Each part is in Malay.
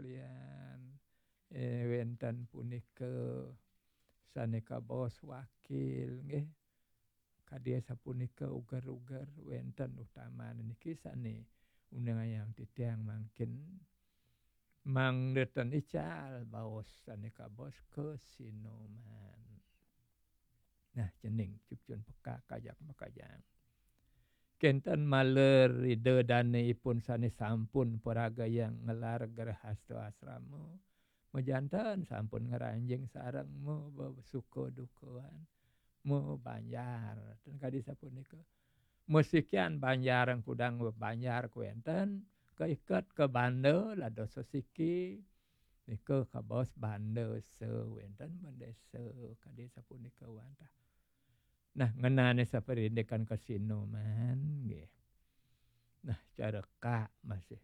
kalian wenten punika sanika bos wakil nggih kadya sapunika uger-uger wenten utaman niki sane unayang titiang mangkin mangdeten ical baos sanika bos kesinoman. Nah cening cupcun peka kajak makajang. Kenten maler ide daneipun sane sampun peraga yang ngelar gerhasto asrama. Mejantan sampun ngeranjing sareng mo suko dukuan. Mo banjar. Dan kadi sapunika. Musikian banjaran kudang banjar kuenten. Keikat ke bande lado sosiki. Nika ke bos bande se wenten mendese kadi sapunika wantah. Nah, ngenane saperindikan kesinoman nggih. Nah, cara kak masih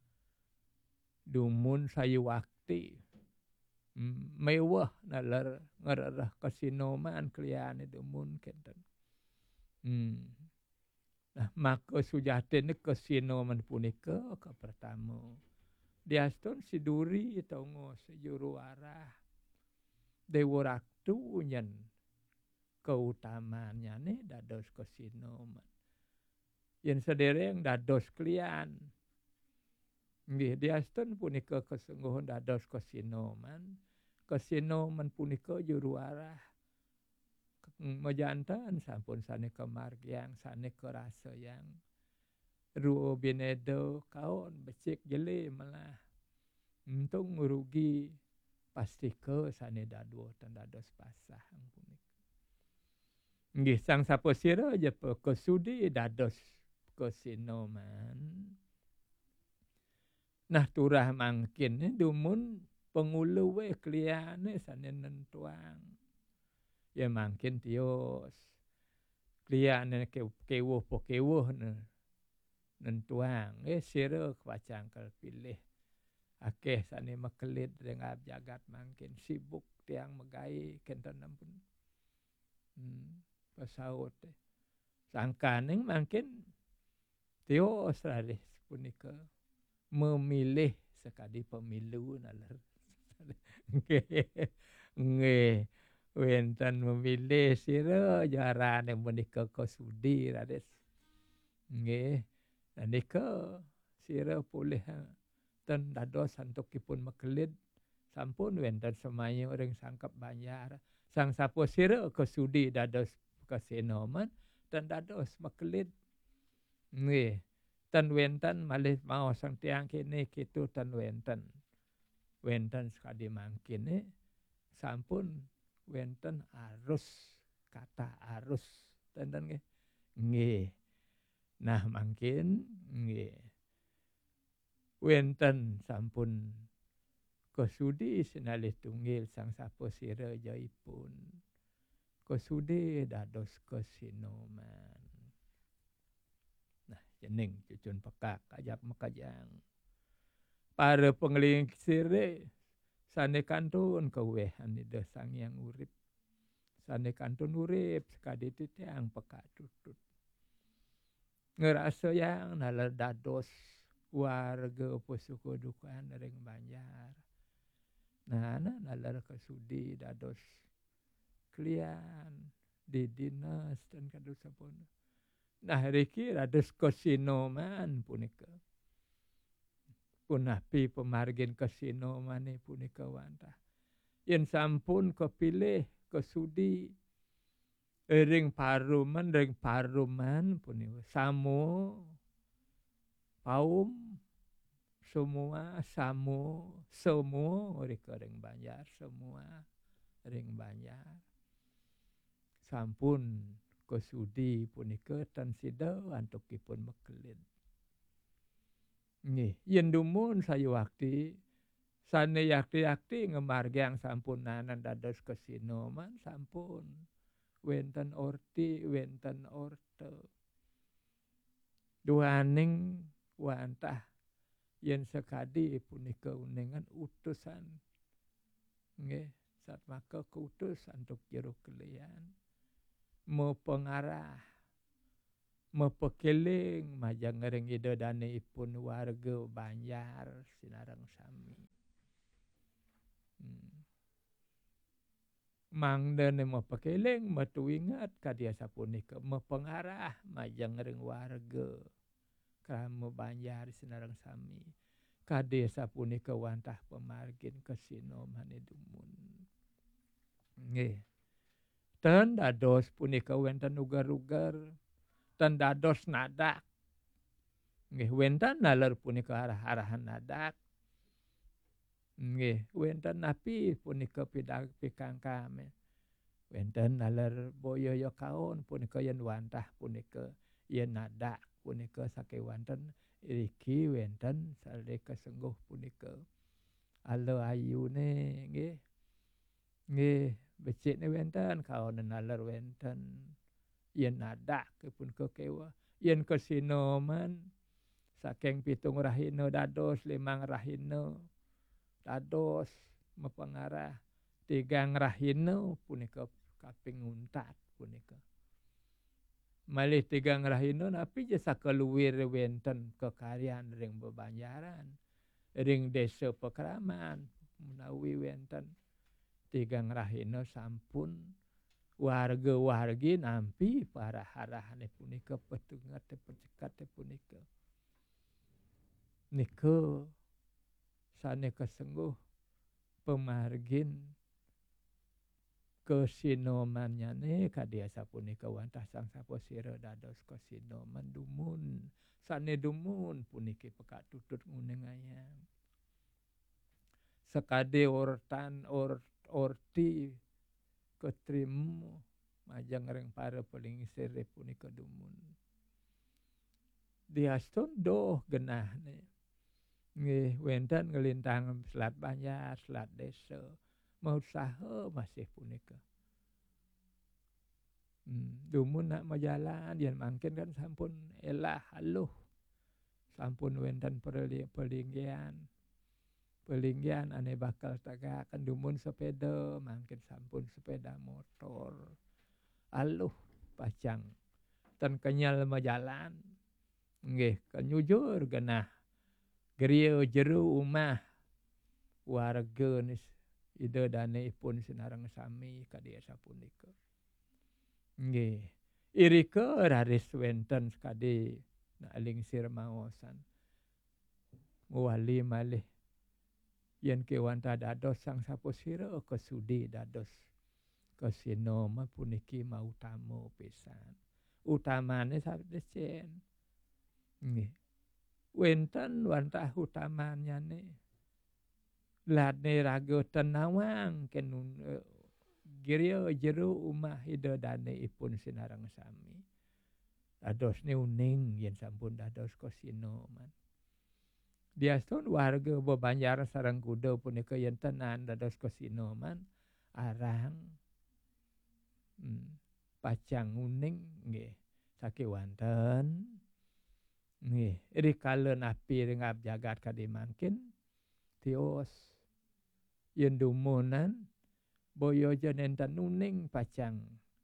dumun sayu wakti. Mewah nalar ngererah kesinoman kliyane dumun kenten. Nah, maka sujatin kesinoman punika ke pertama. Diaston siduri tongo sejuru arah. Dewa raktu nyen keutamaannya nih dados kesinoman. Yen sedereng dados klian. Nggih diaston punika kesungguhun dados kesinoman. Kesinoman punika juru arah. Mejantan sampun sane kemargiang sane kerasa yang ruo binedo kaon becik jele malah. Untung rugi pasti ke sane daduo dan dados pasah punika. Nggih sang saposira aja kesudi dados kesinoman. Nah turah mangkin dumun penguluwe kliyane sane nentuang. Ya mangkin tios. Kliyane kewuh po kewuh nentuang. Sira kwacangkel pilih. Akeh sane mekelit dengan jagat mangkin sibuk tiang megai kenten ampun. Pasaut sangkaning mangkin tio Australia punika memilih sekadi pemilu nalar nggih wenten memilih sira jarane menika kesudi rades nggih nika sira pulih ten dados santukipun mekelit sampun wenten semayu ring sangkep banjar sang saposira kesudi dados kesinoman dan dados mekelit nggih ten wenten malih mau sang tiang kene kitu ten wenten sekadi mangkin sampun wenten arus kata arus tenten nggih nah mangkin nggih wenten sampun kesudi sinalih tunggil sang saposira jaipun kesudi dados kesinoman. Nah, jening cucun pekak ajak makajang. Para pengling sire sane kantun kewehan ida sang yang urip. Sane kantun urip sekadi titiang pekak tutut. Ngerasa yang nalar dados warga posuko dukan ring banjar. Nah, nalar kesudi dados klian di dinas dan kados sapun. Nah riki dados kesinoman punika. Punapi pemargin kesinoman punika wantah. Yen sampun kepilih kesudi ring paruman punika samo paum semua rika ring banjar semua ring banjar. Sampun kesudi punika ten sida antukipun mekelit. Nggih, yen dumun sayu wakti sane yakti-yakti ngemargiang sampunanan dados kesinoman sampun wenten orti wenten orte. Duaning wantah yen sekadi punika uningan utusan. Nggih, satmaka kuutus antuk jero kelian. Mepengarah, mepekeling majang ngering ida daneipun warga banjar sinareng sami. mang dene mo pakeleng metu ingat kadia sapunika mepengarah majang ring warga krama Banjar Sinarang Sami kade sapunika wantah pemargin kesino mane dumun nggih ten dados punika wenten ugar-ugar ten dados nadak nggih wenten naler punika arah-arahan nadak nggih wenten napi punika pikangkame wenten naler boyoyo kaon punika yen wantah punika yen nadak punika sakewanten iki wenten sale kesengguh punika ale ayune nggih becik ne wenten kaon naler wenten yen nadak punika kewa yen kesino man saking 7 rahina dados 5 rahina dados mepengarah 3 rahina punika kaping untat punika malih 3 rahina napi je sakeluwir wenten kekaryan ring bebanjaran ring desa pekraman menawi wenten 3 rahina sampun warga-wargi nampi parah-arahane punika petungate percekate punika nika sane kesengguh pemargin kesinomanyane kadia sapunika wantah sang saposira dados kesinoman dumun sane dumun puniki pekak tutut nguning ayam sekade ortan orti ketrimo majang ring para pelingsir punika dumun diaston doh genahne nggih wenten ngelintang Selat Banjar Selat Desa mau usaha masih punika dumun nak majalan yen mangkin kan sampun elah haluh sampun wenten pelinggian ane bakal tagaken dumun sepeda mangkin sampun sepeda motor aluh pacang ten kenyal majalan nggih kenyujur genah griya jero umah warga nis ida daneipun Sinarang Sami kadia sapunika nggih irika raris wenten sekade nak lingsir maosan wali malih yen kewanta dados sang saposira kesudi dados kesino puniki mau utama pisan utamane sadecen nggih wenten wantah utamanyane lane raga tenawang kenun griya jero umah ida daneipun Sinarang Sami dadosne uning yen sampun dados kesino man diaston warga bebanjar sareng kuda punika yen tenan dados kesino man arang pacang uning nggih sakewanten nggih rikala napi ring abjagat kadi mangkin tios yen dumunan boyo jenenten uning pacang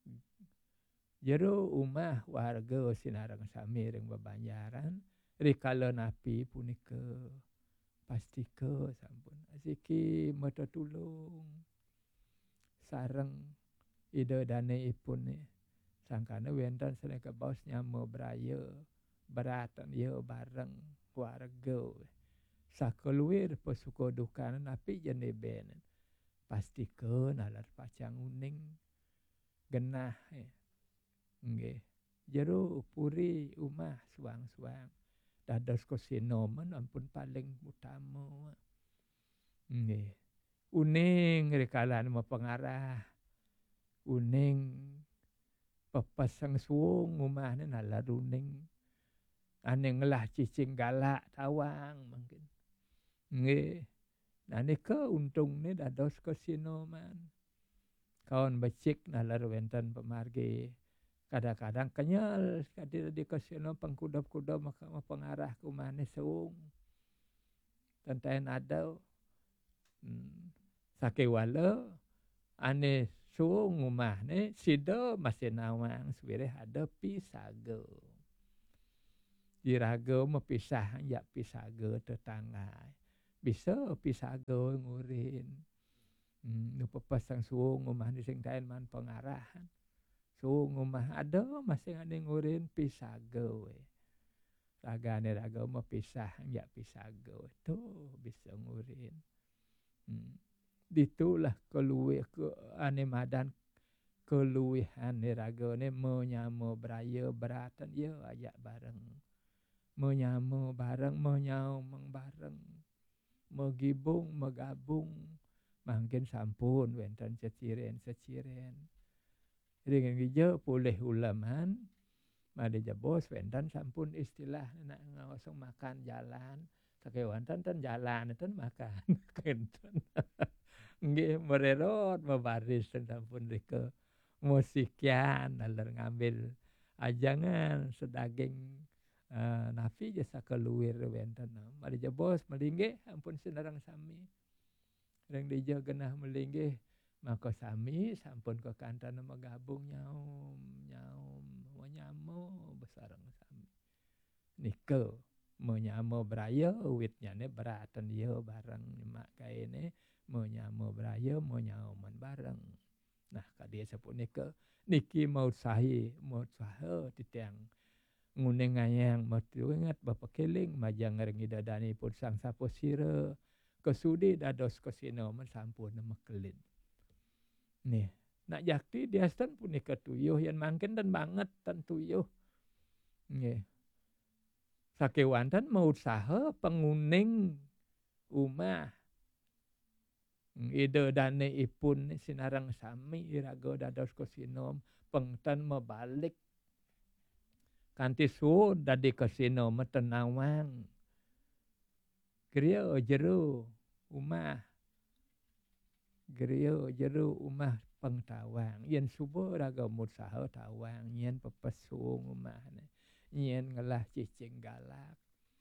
jero umah warga Sinarang Sami ring bebanjaran rikala napi punika pastika sampun asiki mata tulung sareng ida daneipun sangkana wenten seneka baos nyama braya beratan ya bareng warga sakeluwir pesuka dukana napi jene ben pastika nalar pacang uning genah nggih jero puri umah suang-suang dados kesino men ampun paling utama nggih uning rikalan mepengarah uning pepeseng suung umahne nalar uning ane ngelah cicing galak tawang mungkin nggih nah nika untungne dados kesino man kawan becik nalar wenten pemargi kadang-kadang kenyal kadi di kesino pengkuda-kuda maka pengarah kumane suung tenten adau sakewala ane suung umahne sida masih nawang suwire ada pisaga diraga mepisah jak pisaga tetangga bisa pisaga ngurin Nu pepesang suung umah ni sing taen man pengarahan. Suung umah ada masing ane ngurin pisaga we. Ragane raga mah pisah ya pisaga tu bisa ngurin. Ditulah keluih ke ane madan keluihan raga ni menyama beraya beratan ya ajak bareng. Menyama bareng, menyaumang bareng. Megibung, megabung. Mungkin sampun wenten seciren-seciren. Dengan hijau pulih ulaman. Mada jabos wenten sampun istilah nak ngosong makan jalan. Sakewantan tan jalan tan makan. Kenten. Nggih mererot mebaris sampun rike musikian aler ngambil ajangan sedaging napi jasa keluir wenten. Mada jabos melinggih ampun sinarang sami. Reng dija genah melinggih maka sami sampun ke kantana megabung nyaum menyamo besareng sami. Nike menyamo beraya uitnya ne beratan dia bareng mak kaine menyamo beraya menyauman bareng. Nah kadie sapunike niki mau usaha titiang nguning ngayang metu ingat bapa keling majang ngerengi dadani pun sang sapo sira kesudi dados kesino sampun mekelin. Nih, nak jakti diastan punika tuyuh yang mangkin dan banget tan tuyuh. Nggih. Sakewanten mau usaha penguning umah. Ide dane ipun sinarang sami iraga dados kesinom pengten mebalik. Kanti su dadi kesinom tenawang. Griya jero umah. Griya jero umah pengtawang. Yen subuh raga musaha tawang. Yen pepesung umah. Yen ngelah cicing galak.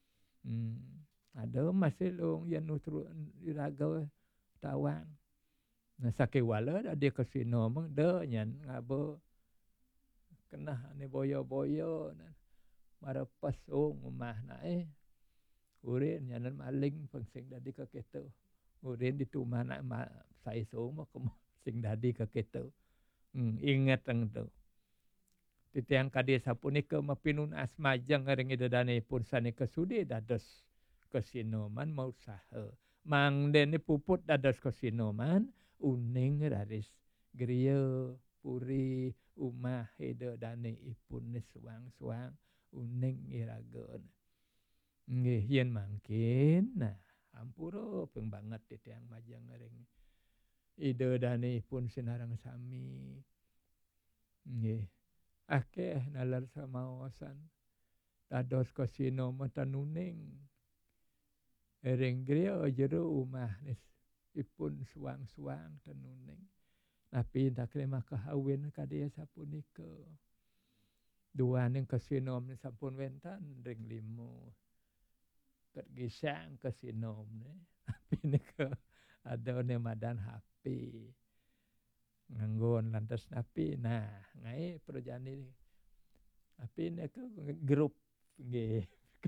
Ada masih long yen utru raga tawang. Nah sakewala ada kesino meng de nyen ngabo kenah ni boyo-boyo mara pesung umah nae. Urin nyanan maling pengsing dadi ke kita. Urin dituma nak sai so mah sing dadi ke kita. Ingat ang tu. Titiang kadi sapunika mapinun asmajang ngerengi dadane pun sanika sudi dados kesinoman mau usaha. Mang dene puput dados kesinoman uning raris griya puri umah ida dane ipun suang-suang uning iraga. Nggih yen mangkin nah ampura peng banget titiang majang ngereng ide dane pun sinarang sami. Nggih akeh nalar samaosan dados kesino metanuning ering griya jero umah ipun suang-suang tenuning. Tapi takle maka kawin kadya sapunika. Duaning kesinom sampun wentan ring limo. Tergisang kesinom tapi nika ada ne madan HP. Nganggon lantas napi nah ngai projani tapi nika grup nggih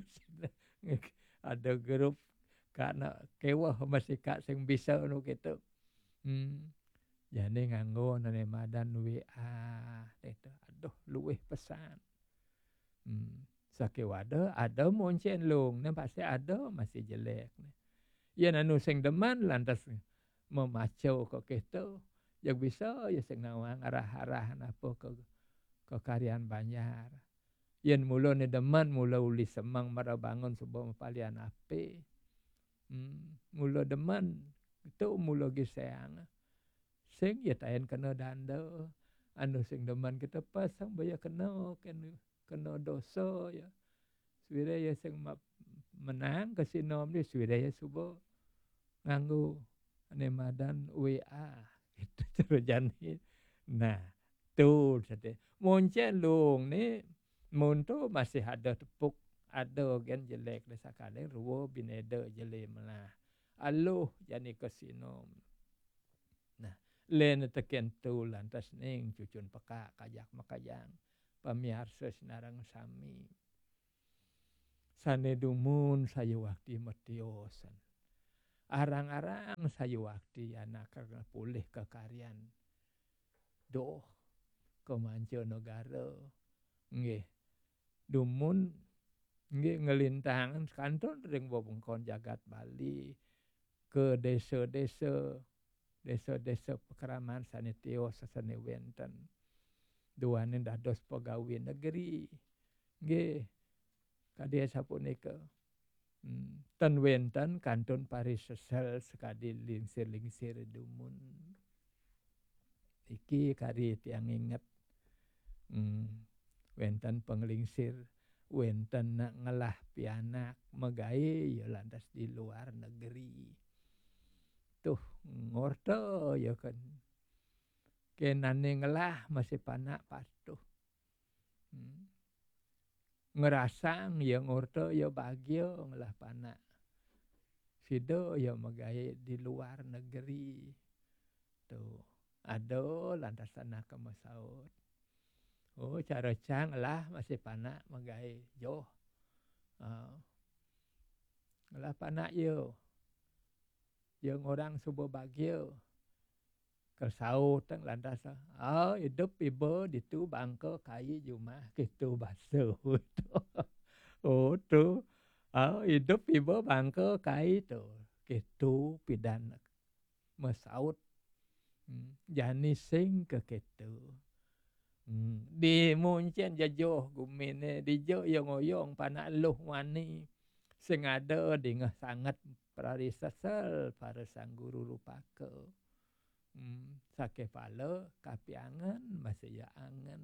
ada grup karena kewah masih kak sing bisa nu kitu. Jane nganggon ne madan WA itu aduh luweh pesan. Sakewada ada moncen long ne pasti ada masih jelek. Yen anu sing deman lantas memacau kok kitu. Yang bisa ya sing nawang arah-arah apa ke karyan Banjar. Yen mula ni deman mula uli semang mara bangun sebuah palian ape. Mula deman itu mula giseang. Sing ya tayen kena danda. Anu sing deman kita pasang baya kena dosa ya. Suwira ya sing menang kesinom ni suwira ya subuh nganggu ane madan WA itu terjadi. Nah tu sate moncen long ni monto masih ada tepuk ada gen jelek desakale ruo bineda jele melah aluh jani kesinom. Nah len teken tu lantas ning cucun peka kajak makajang pamiarsa sinarang sami. Sane dumun saya waktu metiosan. Arang-arang sayu wakti anak karena pulih kekaryan. Doh ke mancanegara. Nggih. Dumun nggih ngelintangan kantun ring wewengkon jagat Bali ke desa-desa pekraman sanitio sesene wenten. Duane dados pegawai negeri. Nggih. Kadya sapunika. Ten wenten kantun parisesel sekadi lingsir-lingsir dumun. Iki kari tiyang inget. Wenten penglingsir, wenten ngelah pianak megawe ya lantas di luar negeri. Tuh ngorto ya kan. Kenane ngelah masih panak patuh. Ngerasang ya ngorto ya bagyo ngelah panak. Sido ya megawe di luar negeri. Tuh. Ado lantas tanah kemasaut. Oh cara cang lah masih panak megawe joh. Ngelah panak yo. Yang orang subuh bagyo. Kesaut lantas. Hidup ibu ditu bangko kai jumah gitu baso. Oh tuh. Hidup ibu bangko kai tuh. Gitu pidan mesaut. Jani sing ke gitu. Di muncen jajoh gumine di jo yang oyong panak luh wani. Sing ada di sangat prarisesel para sang guru rupake. Sake pala kapi angen masih ya angen.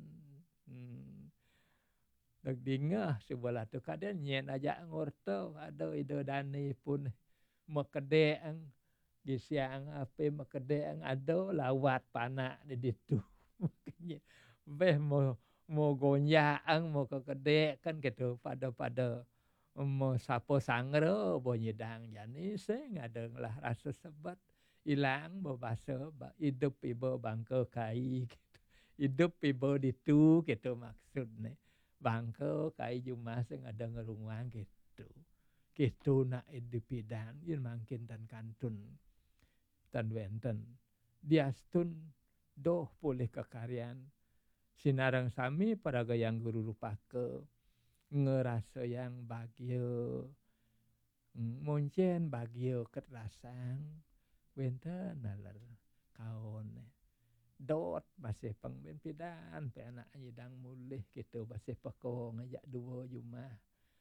Dek dingah sebelah tu kadang nyen aja ngorto ada ide dani pun mekedeang gisiang ape mekedeang ada lawat panak di ditu. Beh mau gonyaang mau kekedek kan gitu pada mau sapo sangre bo nyedang jani sing ada lah rasa sebat ilang bo basa hidup ibu bangko kai gitu. Hidup ibu ditu gitu maksudnya. Bangko kai jumah sing ada ngerunguang gitu. Gitu nak hidupidan yin mangkin dan kantun. Tan wenten. Diastun doh pulih kekaryan. Sinarang sami paraga yang guru rupake. Ngerasa yang bagyo. Muncen bagyo kerasang. Wenten nalar kaon. Dot masih pengmimpidan. Pe anak nyidang mulih gitu. Masih peko ngajak dua jumah.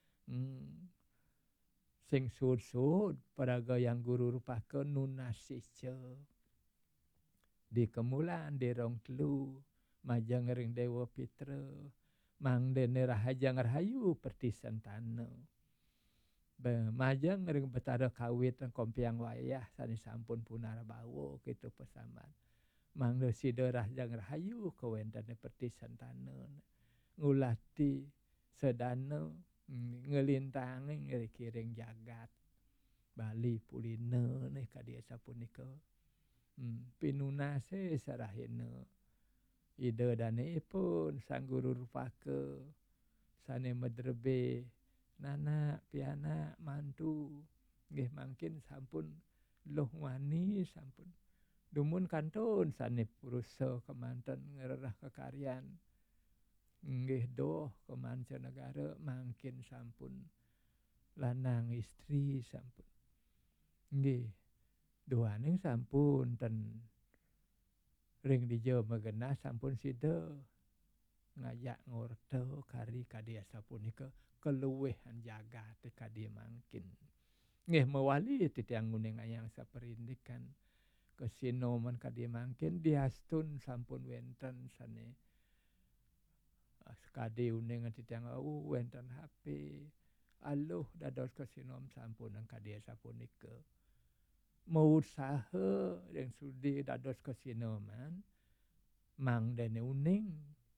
Sing sud-sud paraga yang guru rupake nunasice. Di kemulan di rong telu. Majang ring dewa pitra. Mang dene rahajang rahayu pertisan tanah. Majang ring betara kawit kompiang wayah. Sani sampun punar bawo gitu pesaman. Mang de sida rahajang rahayu kewentane pertisan tanah. Ngulati sedana. Ngelintangin ngerikiring jagat. Bali pulina nih kadya sapunika. Pinunase sarahina. Ida dane pun sang guru rupake. Sane medrebe. Nana piana mantu. Nggih mangkin sampun loh wani sampun. Dumun kantun sane purusa kemanten ngererah kekaryan. Nggih doh ke mancanegara mangkin sampun lanang istri sampun. Nggih duaning sampun ten ring dijo megena sampun sida ngajak ngorto kari kadya sapunika keluwehan jagat kadya mangkin. Nggih mewali titiang nguning ayang saperindikan kesinoman kadya mangkin diastun sampun wenten sane sekadi uning titiang wenten HP. Aluh dados kesinom sampun kadya sapunika. Mau usaha yang sudi dados kesinoman mang dene uning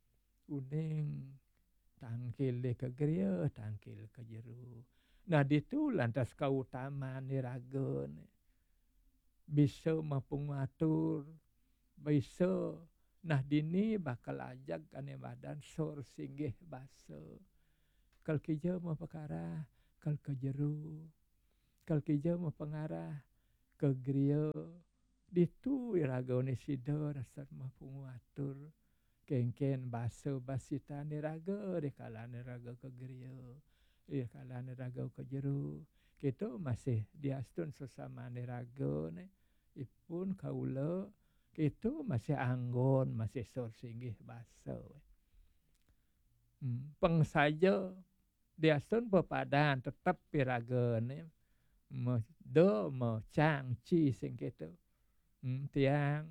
tangkil ke griya tangkil ke jeru. Nah ditu lantas kautamaan niraga bisa mapungatur bisa nah dini bakal ajak kane badan sor singgih basa. Kal kija mau perkara kal ke jeru. Kal kija mau pengarah kegriya ditu iragane sida rasat mapungu atur kengken baso basitane raga dekalane raga kegriya dekalane raga kejero kitu masih diastun sesamane ragane ipun kaula kitu masih anggon masih sor singgih baso peng saja diastun pepadan tetap piragane do cang ci sing kitu tiang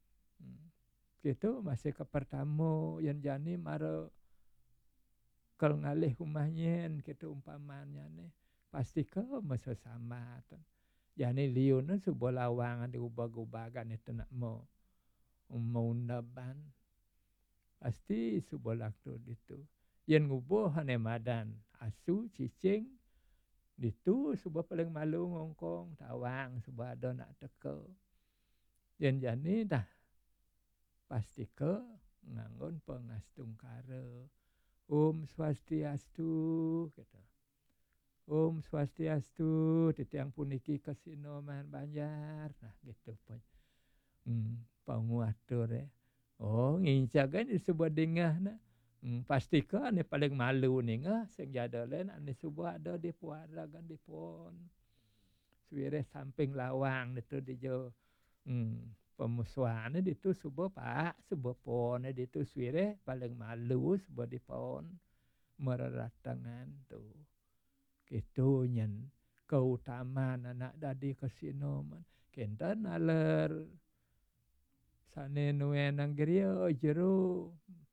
kitu masih kepertamo yen jani maro kal ngalih humahnya kitu umpamanyane pasti ke masa samatan jani liun subo lawangan diubah-ubagan itu nak mau undaban pasti subo laktu itu yen ngubuh hane madan asu cicing ditu subo paling malu ngongkong tawang subo ada nak teke yen jani dah pasti ke nganggon pengastung kare Swastiastu gitu. Swastiastu titiang puniki kasinoman Banjar nah gitu pun panguatur ngincakan sebuah dengah nah pasti ke ane paling malu ninga sing jadalen ane sebuah ada di puara kan di pon suwire samping lawang itu dijo pemusuhan itu subuh pak subuh pon itu suwire paling malu subuh di pon mereratangan tuh gitu nyen keutamaan anak dadi kasinoman kenten aler sane nuenang griya jero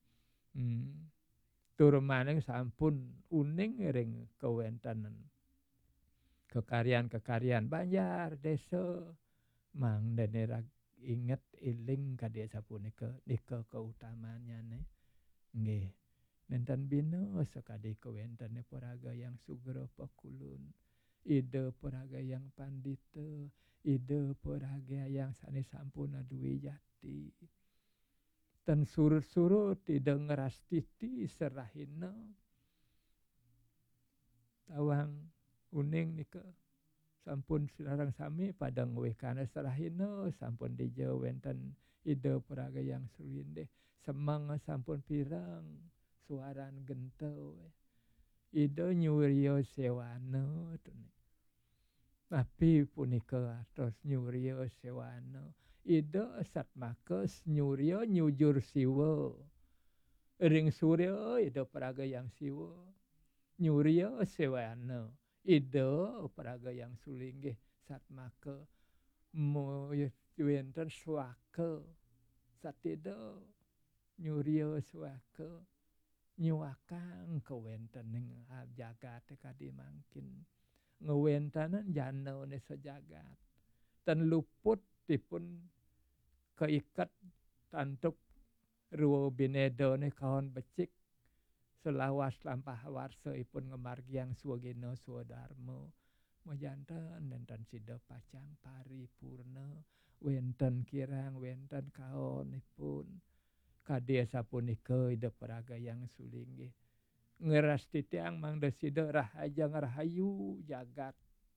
tur maneng sampun uning ring kewentanan kekarian Banjar desa mang dene inget iling ka desa punika nika keutamaannya nggih nenten bino sakadi kewentane peraga yang sugro pakulun ide peraga yang pandita ide peraga yang sane sampun duwe jati ten surut-surut ide ngerastiti serahina tawang uning nika sampun sareng sami padang wekana serahina sampun dijo wenten ide peraga yang suwinde semang sampun pirang suaran gento ide nyurio sewano tapi punika atos nyurio sewano ide satmakes nyurio nyujur siwa ring suryo ide peraga yang siwa nyurio sewano ide peraga yang sulinggih satmake mo wenten swake satido nyurio swake nyuakang kewentaning jagat kadi mangkin ngewentanan jana ne sejagat ten luput dipun keikat tantuk ruo binedo ne kawan becik selawas lampah warsa ipun ngemargiang swagena swadarma mojanten nenten sida pacang paripurna wenten kirang wenten kaon ipun kadya sapunika ida peraga yang sulinggih ngeras titiang mangda sida rahaja ngerahayu jagat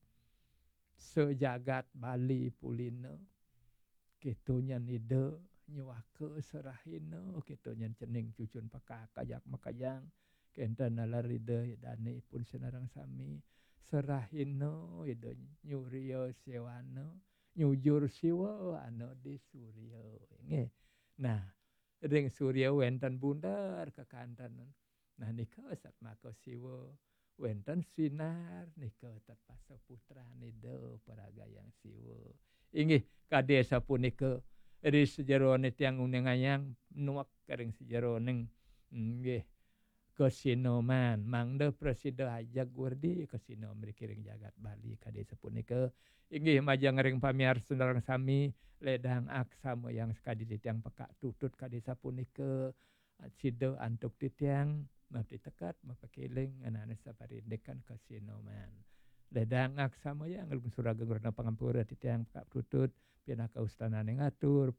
sejagat Bali pulina kitu nyen ida nyuake serahina kitu nyen cening cucun peka kajak makajang kenten alar ida dane pun senarang sami serahina ida nyurio sewana nyujur siwa ana di suryo nggih nah ring surya wenten bundar kekanten nah nika satmaka siwa wenten sinar nika terpasa putra nida peraga yang siwa inggih kade sapunika ri sejerone tiang unengayang nuak ring sejerone nggih kasinoman mangda presida ajak gurdi kasino mriki ring jagat Bali kade sapunika inggih majang ring pamiarsa sareng sami ledang aksama yang sekadi titiang pekak tutut kadi sapunika sida antuk titiang mati tekat mapakiling anane saparindekan kasinoman ledang aksama yang suraga gurna pangampura titiang pekak tutut pinaka ustanane ngatur